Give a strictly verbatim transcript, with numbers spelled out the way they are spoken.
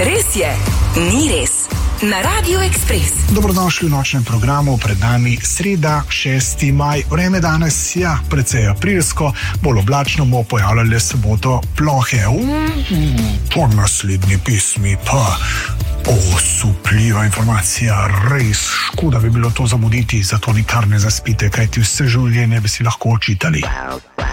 Res je, ni res. Na Radio Express. Dobrodošli v nočnem programu, pred nami sreda, šesti maj. Vreme danes je ja, precej aprilsko, bolj oblačno, bo pojavljale se bodo plohe. Mm, po naslednji pismi pa osupljiva informacija, res škoda bi bilo to zamuditi, zato nikar ne zaspite, kajti vse življenje bi si lahko očitali.